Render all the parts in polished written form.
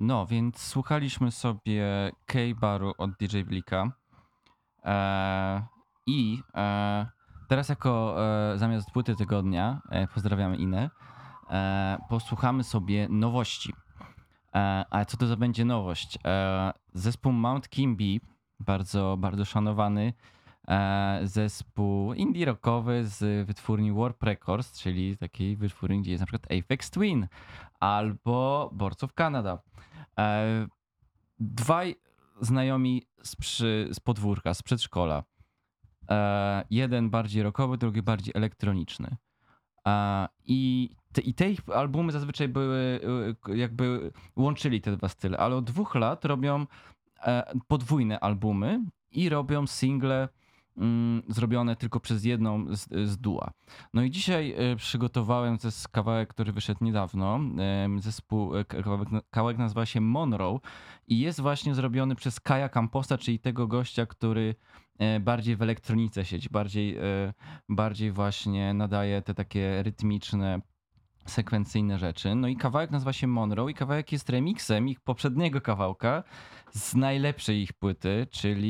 No, więc słuchaliśmy sobie K-Baru od DJ Blika. E, I teraz jako zamiast płyty tygodnia, pozdrawiamy Inę, posłuchamy sobie nowości. A co to za będzie nowość? Zespół Mount Kimby, bardzo, bardzo szanowany zespół indie rockowy z wytwórni Warp Records, czyli takiej wytwórni, gdzie jest na przykład Aphex Twin albo Boards of Canada. E, Dwaj znajomi z podwórka, z przedszkola. Jeden bardziej rockowy, drugi bardziej elektroniczny. I te ich albumy zazwyczaj były, jakby łączyli te dwa style, ale od 2 lat robią podwójne albumy i robią single zrobione tylko przez jedną z dua. No i dzisiaj przygotowałem kawałek, który wyszedł niedawno. Kawałek nazywa się Monroe i jest właśnie zrobiony przez Kaja Camposa, czyli tego gościa, który bardziej w elektronice siedzi, bardziej właśnie nadaje te takie rytmiczne, sekwencyjne rzeczy. No i kawałek nazywa się Monroe i kawałek jest remixem ich poprzedniego kawałka z najlepszej ich płyty,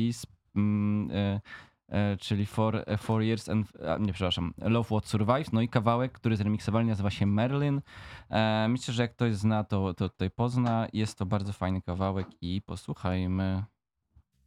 czyli Four Years and... nie, przepraszam, Love What Survives. No i kawałek, który zremiksowali, nazywa się Merlin. Myślę, że jak ktoś zna, to tutaj pozna. Jest to bardzo fajny kawałek i posłuchajmy.